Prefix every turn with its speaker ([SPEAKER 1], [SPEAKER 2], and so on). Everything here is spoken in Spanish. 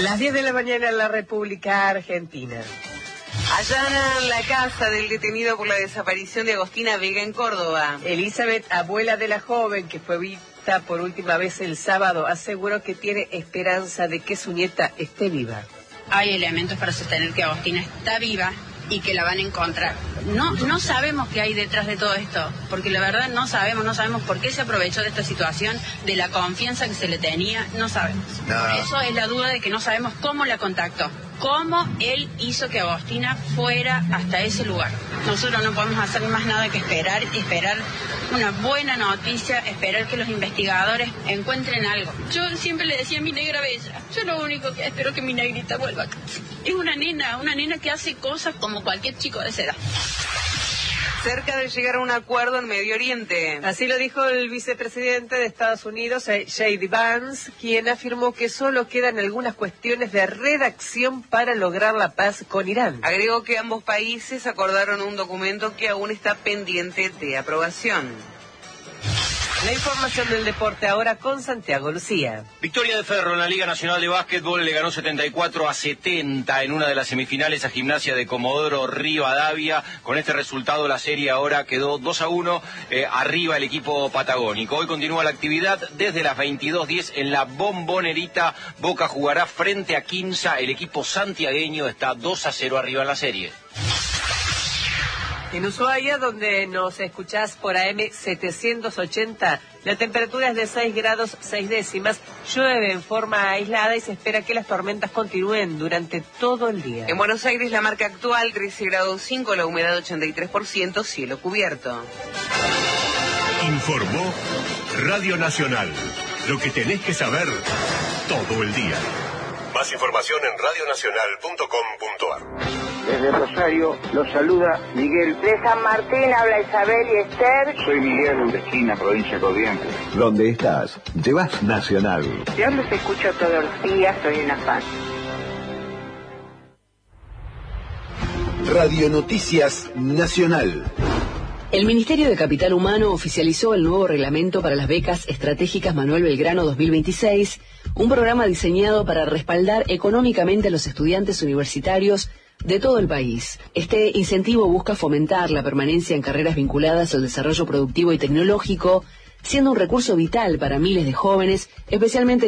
[SPEAKER 1] Las 10 de la mañana en la República Argentina.
[SPEAKER 2] Allanan la casa del detenido por la desaparición de Agostina Vega en Córdoba.
[SPEAKER 1] Elizabeth, abuela de la joven que fue vista por última vez el sábado, aseguró que tiene esperanza de que su nieta esté viva.
[SPEAKER 3] Hay elementos para sostener que Agostina está viva y que la van a encontrar. No sabemos qué hay detrás de todo esto, porque la verdad no sabemos por qué se aprovechó de esta situación, de la confianza que se le tenía, no sabemos. Por eso es la duda de que no sabemos cómo la contactó, cómo él hizo que Agostina fuera hasta ese lugar. Nosotros no podemos hacer más nada que esperar una buena noticia, esperar que los investigadores encuentren algo. Yo siempre le decía a mi negra bella, yo lo único que espero que mi negrita vuelva a casa. Es una nena que hace cosas como cualquier chico de esa edad.
[SPEAKER 2] Cerca de llegar a un acuerdo en Medio Oriente.
[SPEAKER 1] Así lo dijo el vicepresidente de Estados Unidos, J.D. Vance, quien afirmó que solo quedan algunas cuestiones de redacción para lograr la paz con Irán.
[SPEAKER 2] Agregó que ambos países acordaron un documento que aún está pendiente de aprobación.
[SPEAKER 1] La información del deporte ahora con Santiago Lucía.
[SPEAKER 4] Victoria de Ferro en la Liga Nacional de Básquetbol, le ganó 74-70 en una de las semifinales a Gimnasia de Comodoro Rivadavia. Con este resultado la serie ahora quedó 2-1, arriba el equipo patagónico. Hoy continúa la actividad desde las 22:10 en la Bombonerita. Boca jugará frente a Quimsa, el equipo santiagueño está 2-0 arriba en la serie.
[SPEAKER 1] En Ushuaia, donde nos escuchás por AM 780, la temperatura es de 6 grados 6 décimas, llueve en forma aislada y se espera que las tormentas continúen durante todo el día.
[SPEAKER 2] En Buenos Aires la marca actual 13 grados 5, la humedad 83%, cielo cubierto.
[SPEAKER 5] Informó Radio Nacional, lo que tenés que saber todo el día. Más información en radionacional.com.ar.
[SPEAKER 6] Desde Rosario los saluda Miguel.
[SPEAKER 7] De San Martín habla Isabel y Esther.
[SPEAKER 6] Soy Miguel, de Esquina, provincia de Corrientes.
[SPEAKER 8] ¿Dónde estás? Llevas Nacional.
[SPEAKER 7] Yo los escucho todos los días, soy una fan.
[SPEAKER 8] Radio Noticias Nacional.
[SPEAKER 9] El Ministerio de Capital Humano oficializó el nuevo reglamento para las becas estratégicas Manuel Belgrano 2026, un programa diseñado para respaldar económicamente a los estudiantes universitarios de todo el país. Este incentivo busca fomentar la permanencia en carreras vinculadas al desarrollo productivo y tecnológico, siendo un recurso vital para miles de jóvenes, especialmente